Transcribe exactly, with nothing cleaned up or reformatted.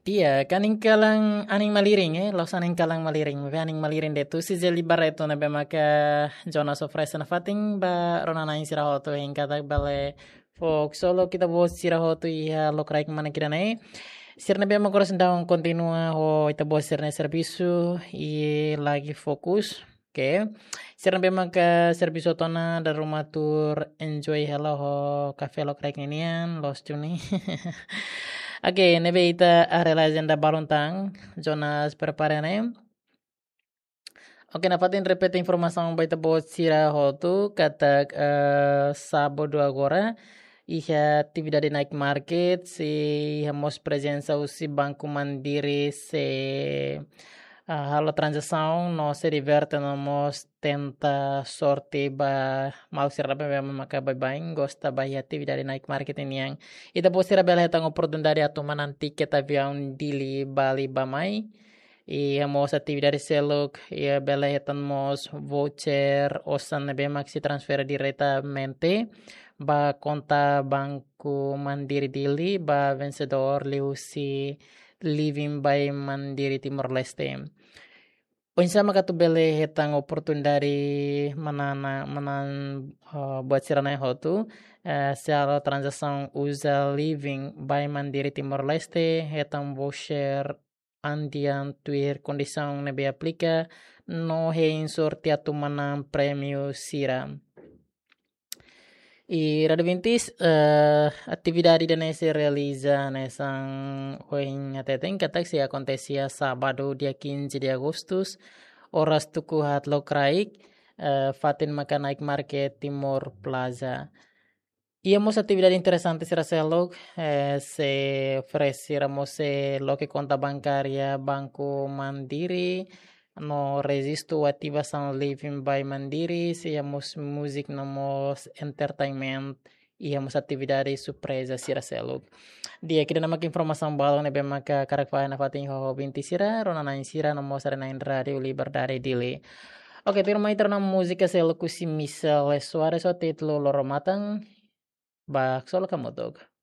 Tia, kaning kalang aning maliring eh, los aning kalang maliring, me aning maliring de tu si jeli barreto na be maka Jonas of na fating ba ronana in sirahoto in katak bale fok solo kita bo sirahoto iha lokraik mana kira nai. Sirna be makora sendang continua ho ita bo sirna serviço e lagi fokus. Oke. Sirna be maka serviço tona da rumah tour enjoy hello ho cafe lokraik nian los tuni. Oke, nebe ita are legenda baruntang Jonas preparane. Oke, nafatin repete informação baita bot sira hotu kata uh, sábado agora iha atividade night market se hamos presença usi Banco Mandiri se uh, halo transação no se diverte no mos tenta sorte ba mau sira ba maka bye bye gosta ba atividade night market yang ita bot sira bela hetang oportunidade atumanan tiket avião dili Bali bamai e amos atividades seluk e bela hetan mos voucher osan nebe maxi transfer diretamente ba conta Banco Mandiri Dili ba vencedor liusi Living by Mandiri Timor Leste. Unsa makatu bele hetang oportunidade manana manan uh, buat sirana hotu uh, secara transação usa Living by Mandiri Timor Leste hetang voucher andian tuir condição nebe aplica no hein sorte atu manam prêmio sira. E Radvintis uh, atividade dane se realiza nesang hoing ateteng katak se acontecia sábado dia quinze de agostus horas tuku hat lokraik uh, fatin maka naik market Timor Plaza. Íamos atividade interessante será selog eh, se ofereceramos eh, lo que conta bancária Banco Mandiri no resisto ativação Living by Mandiri se íamos music namos entertainment íamos atividade surpresa será selog dia kita nama informação balon nebe maka karakfai na fatin ho binti sira rona na sira namo sarana in radio liberdade dili. Oke, terima iter na música selo kusi misal Soares o titulo loro matang bak solo kamu dog.